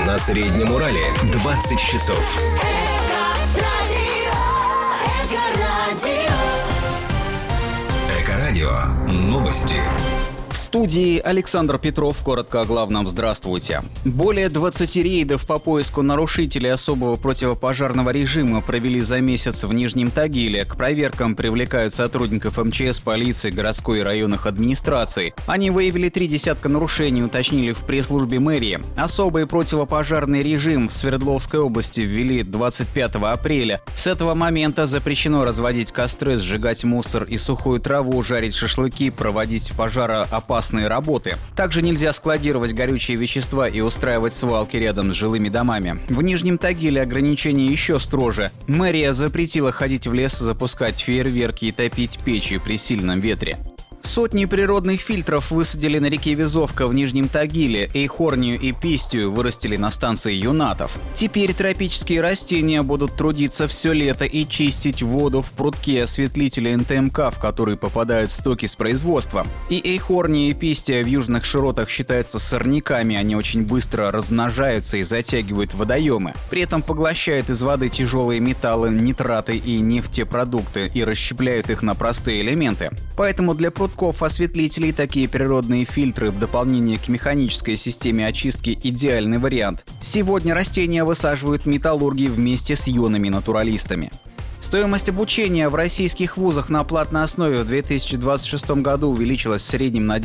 На Среднем Урале 20 часов. Эко-радио. Новости. В студии Александр Петров. Коротко о главном. Здравствуйте. Более 20 рейдов по поиску нарушителей особого противопожарного режима провели за месяц в Нижнем Тагиле. К проверкам привлекают сотрудников МЧС, полиции, городской и районных администраций. Они выявили 3 десятка нарушений, уточнили в пресс-службе мэрии. Особый противопожарный режим в Свердловской области ввели 25 апреля. С этого момента запрещено разводить костры, сжигать мусор и сухую траву, жарить шашлыки, проводить пожароопасные работы. Также нельзя складировать горючие вещества и устраивать свалки рядом с жилыми домами. В Нижнем Тагиле ограничения еще строже. Мэрия запретила ходить в лес, запускать фейерверки и топить печи при сильном ветре. Сотни природных фильтров высадили на реке Везовка в Нижнем Тагиле, эйхорнию и пистию вырастили на станции Юнатов. Теперь тропические растения будут трудиться все лето и чистить воду в прутке осветлителя НТМК, в который попадают стоки с производства. И эйхорния и пистия в южных широтах считаются сорняками, они очень быстро размножаются и затягивают водоемы. При этом поглощают из воды тяжелые металлы, нитраты и нефтепродукты и расщепляют их на простые элементы. Поэтому для прутков-осветлителей такие природные фильтры в дополнение к механической системе очистки идеальный вариант. Сегодня растения высаживают металлурги вместе с юными-натуралистами. Стоимость обучения в российских вузах на платной основе в 2026 году увеличилась в среднем на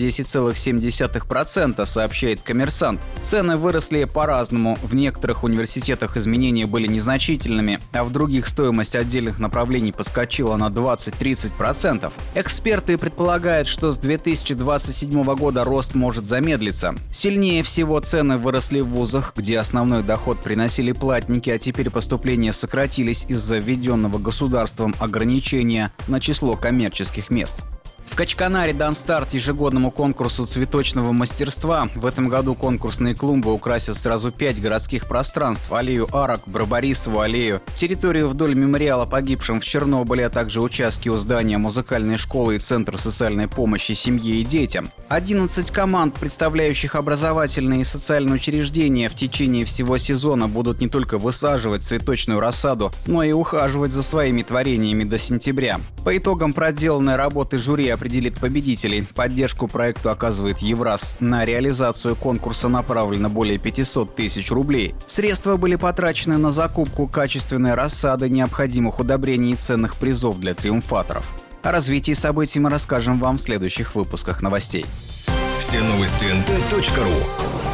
10,7%, сообщает «Коммерсант». Цены выросли по-разному. В некоторых университетах изменения были незначительными, а в других стоимость отдельных направлений подскочила на 20-30%. Эксперты предполагают, что с 2027 года рост может замедлиться. Сильнее всего цены выросли в вузах, где основной доход приносили платники, а теперь поступления сократились из-за введенного государством ограничения на число коммерческих мест. В Качканаре дан старт ежегодному конкурсу цветочного мастерства. В этом году конкурсные клумбы украсят сразу 5 городских пространств: аллею Арок, Барбарисову аллею, территорию вдоль мемориала погибшим в Чернобыле, а также участки у здания музыкальной школы и Центра социальной помощи семье и детям. 11 команд, представляющих образовательные и социальные учреждения, в течение всего сезона будут не только высаживать цветочную рассаду, но и ухаживать за своими творениями до сентября. По итогам проделанной работы жюри определит победителей. Поддержку проекту оказывает Евраз. На реализацию конкурса направлено более 500 тысяч рублей. Средства были потрачены на закупку качественной рассады, необходимых удобрений и ценных призов для триумфаторов. О развитии событий мы расскажем вам в следующих выпусках новостей. Все новости nt.ru.